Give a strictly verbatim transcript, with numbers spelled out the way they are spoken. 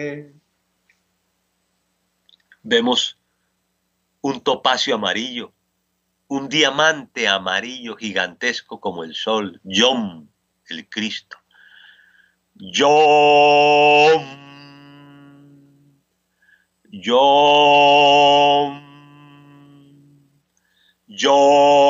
Vemos un topacio amarillo, un diamante amarillo gigantesco como el sol, Yom, el Cristo. Yom, Yom, Yom.